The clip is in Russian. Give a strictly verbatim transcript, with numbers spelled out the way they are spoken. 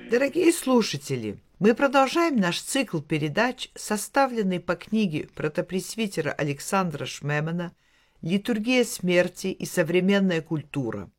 Дорогие слушатели, мы продолжаем наш цикл передач, составленный по книге протопресвитера Александра Шмемана «Литургия смерти и современная культура».